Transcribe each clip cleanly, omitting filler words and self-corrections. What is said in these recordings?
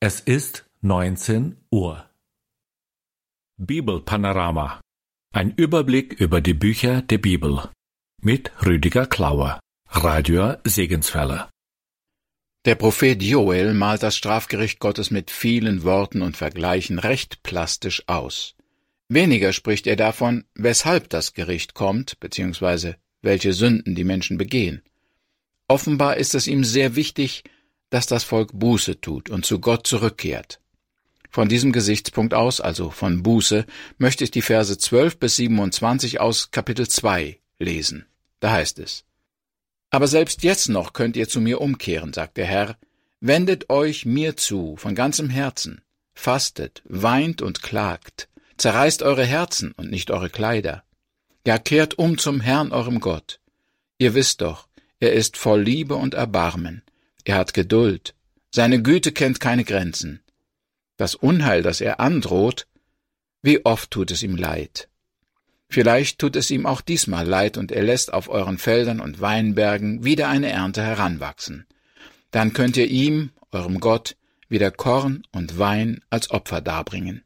Es ist 19 Uhr. Bibelpanorama. Ein Überblick über die Bücher der Bibel. Mit Rüdiger Klauer, Radio Segenswelle. Der Prophet Joel malt das Strafgericht Gottes mit vielen Worten und Vergleichen recht plastisch aus. Weniger spricht er davon, weshalb das Gericht kommt, bzw. welche Sünden die Menschen begehen. Offenbar ist es ihm sehr wichtig, dass das Volk Buße tut und zu Gott zurückkehrt. Von diesem Gesichtspunkt aus, also von Buße, möchte ich die Verse 12 bis 27 aus Kapitel 2 lesen. Da heißt es: Aber selbst jetzt noch könnt ihr zu mir umkehren, sagt der Herr, wendet euch mir zu von ganzem Herzen, fastet, weint und klagt, zerreißt eure Herzen und nicht eure Kleider. Ja, kehrt um zum Herrn eurem Gott. Ihr wisst doch, er ist voll Liebe und Erbarmen. Er hat Geduld. Seine Güte kennt keine Grenzen. Das Unheil, das er androht, wie oft tut es ihm leid. Vielleicht tut es ihm auch diesmal leid und er lässt auf euren Feldern und Weinbergen wieder eine Ernte heranwachsen. Dann könnt ihr ihm, eurem Gott, wieder Korn und Wein als Opfer darbringen.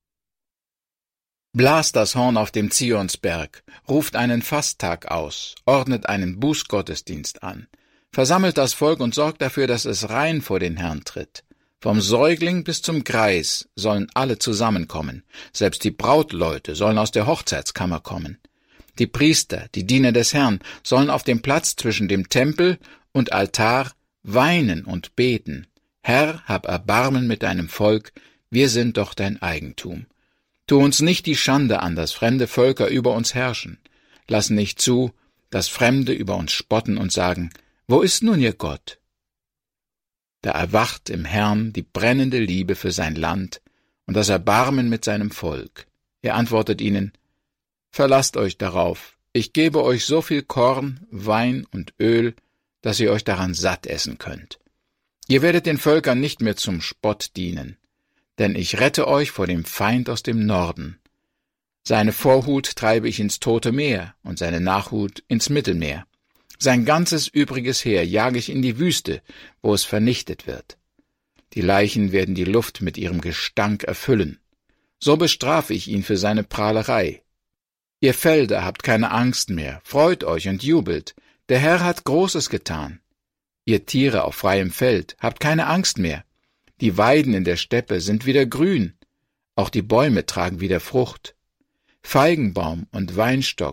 Blast das Horn auf dem Zionsberg, ruft einen Fasttag aus, ordnet einen Bußgottesdienst an, versammelt das Volk und sorgt dafür, dass es rein vor den Herrn tritt. Vom Säugling bis zum Greis sollen alle zusammenkommen, selbst die Brautleute sollen aus der Hochzeitskammer kommen. Die Priester, die Diener des Herrn, sollen auf dem Platz zwischen dem Tempel und Altar weinen und beten. Herr, hab Erbarmen mit deinem Volk, wir sind doch dein Eigentum. Tu uns nicht die Schande an, dass fremde Völker über uns herrschen. Lass nicht zu, dass Fremde über uns spotten und sagen: Wo ist nun ihr Gott? Da erwacht im Herrn die brennende Liebe für sein Land und das Erbarmen mit seinem Volk. Er antwortet ihnen: Verlasst euch darauf, ich gebe euch so viel Korn, Wein und Öl, dass ihr euch daran satt essen könnt. Ihr werdet den Völkern nicht mehr zum Spott dienen, denn ich rette euch vor dem Feind aus dem Norden. Seine Vorhut treibe ich ins Tote Meer und seine Nachhut ins Mittelmeer. Sein ganzes übriges Heer jage ich in die Wüste, wo es vernichtet wird. Die Leichen werden die Luft mit ihrem Gestank erfüllen. So bestrafe ich ihn für seine Prahlerei. Ihr Felder habt keine Angst mehr, freut euch und jubelt. Der Herr hat Großes getan. Ihr Tiere auf freiem Feld, habt keine Angst mehr. Die Weiden in der Steppe sind wieder grün. Auch die Bäume tragen wieder Frucht. Feigenbaum und Weinstock